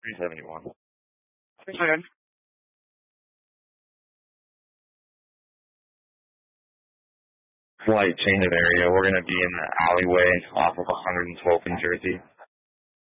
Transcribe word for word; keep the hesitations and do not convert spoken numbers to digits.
three seventy-one. Okay. Slight change of area. We're going to be in the alleyway off of one hundred twelfth in Jersey.